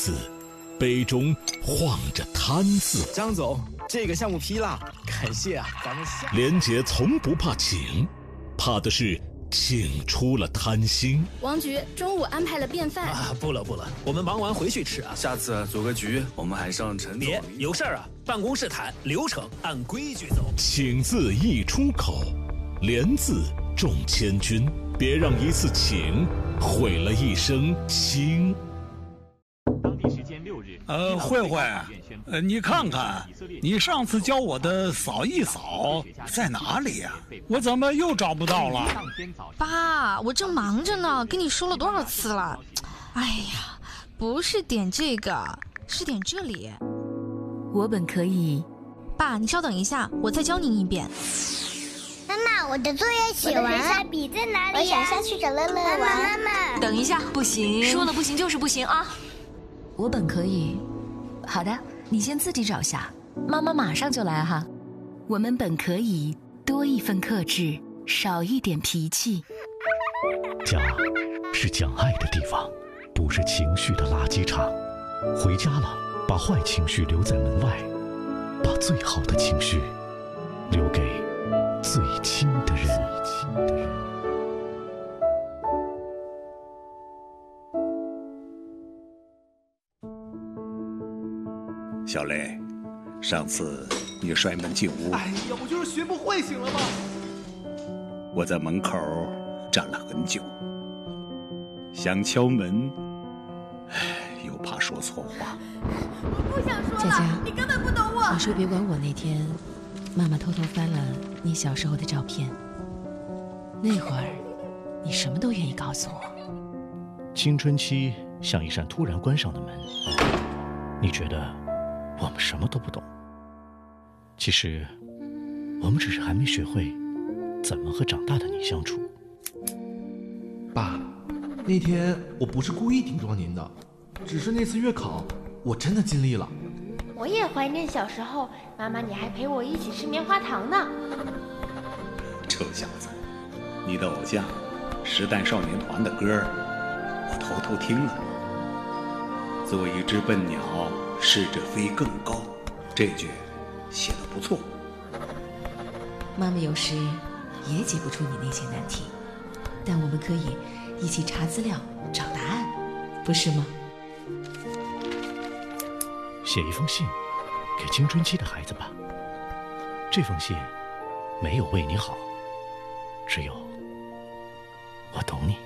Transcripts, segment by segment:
字，杯中晃着贪字。 张总，这个项目批了，感谢啊，咱们下。 连杰从不怕请，怕的是请出了贪心。 王局中午安排了便饭啊，不了，我们忙完回去吃啊。 下次组个局，我们还上陈总。 别有事儿啊，办公室谈，流程按规矩走。 请字一出口，连字中千军，别让一次请毁了一生情。 当地时间6日， 慧慧，你看看，你上次教我的扫一扫在哪里呀？我怎么又找不到了？ 爸，我正忙着呢，跟你说了多少次了？哎呀，不是点这个，是点这里。 我本可以。 爸，你稍等一下，我再教您一遍。 妈妈，我的作业写完了。我的粉笔在哪里？我想下去找乐乐玩。妈妈， 等一下，不行，说了不行就是不行啊！我本可以。好的，你先自己找下，妈妈马上就来哈。我们本可以多一份克制，少一点脾气。 家是讲爱的地方，不是情绪的垃圾场。回家了，把坏情绪留在门外，把最好的情绪留给最亲的人。 小雷，上次你摔门进屋， 哎呀，我就是学不会，行了吗？ 我在门口站了很久，想敲门，又怕说错话。 我不想说了， 佳佳， 你根本不懂我。 你说别管我那天，妈妈偷偷翻了你小时候的照片，那会儿你什么都愿意告诉我。 青春期像一扇突然关上的门，你觉得我们什么都不懂，其实我们只是还没学会怎么和长大的你相处。 爸，那天我不是故意顶撞您的，只是那次月考我真的尽力了。 我也怀念小时候，妈妈你还陪我一起吃棉花糖呢。 臭小子，你的偶像时代少年团的歌我偷偷听了。做一只笨鸟，试着飞更高，这句写得不错。 妈妈有时也解不出你那些难题，但我们可以一起查资料找答案，不是吗？ 写一封信给青春期的孩子吧，这封信没有为你好，只有我懂你。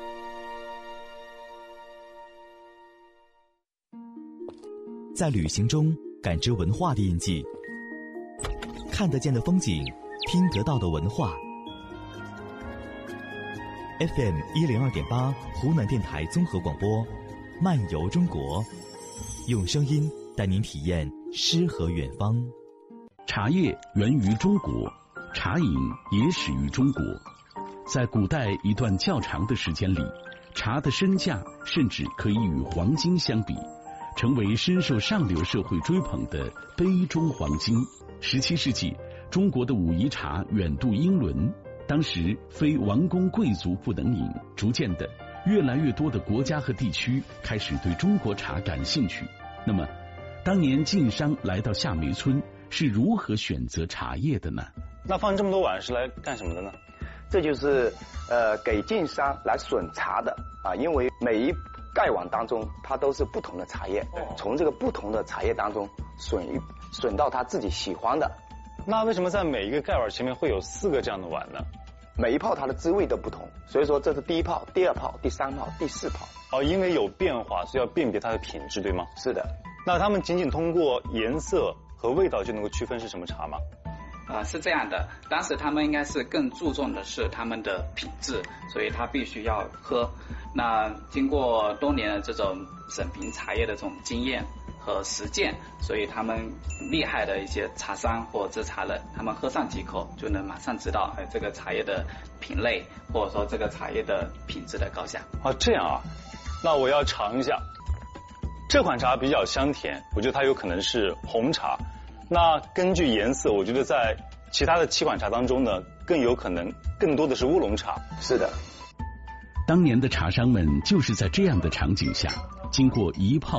在旅行中感知文化的印记，看得见的风景，听得到的文化。FM 102.8湖南电台综合广播，漫游中国，用声音带您体验诗和远方。 茶叶源于中国，茶饮也始于中国。在古代一段较长的时间里，茶的身价甚至可以与黄金相比，成为深受上流社会追捧的杯中黄金。17世纪，中国的武夷茶远渡英伦，当时非王公贵族不能饮，逐渐的，越来越多的国家和地区开始对中国茶感兴趣。那么，当年晋商来到夏梅村是如何选择茶叶的呢？ 那放这么多碗是来干什么的呢？ 这就是给晋商来选茶的啊，因为每一盖碗当中它都是不同的茶叶，从这个不同的茶叶当中选到他自己喜欢的。 那为什么在每一个盖碗前面会有4个这样的碗呢？ 每一泡它的滋味都不同，所以说这是第1泡、第2泡、第3泡、第4泡。 哦，因为有变化，所以要辨别它的品质，对吗？ 是的。 那他们仅仅通过颜色和味道就能够区分是什么茶吗？ 是这样的，当时他们应该是更注重的是他们的品质，所以他必须要喝。那经过多年的这种审评茶叶的这种经验和实践，所以他们厉害的一些茶商或制茶人，他们喝上几口就能马上知道，这个茶叶的品类或者说这个茶叶的品质的高下。 这样啊，那我要尝一下。这款茶比较香甜，我觉得它有可能是红茶。那根据颜色，我觉得在其他的7款茶当中呢，更多的是乌龙茶。 是的。 当年的茶商们就是在这样的场景下，经过一泡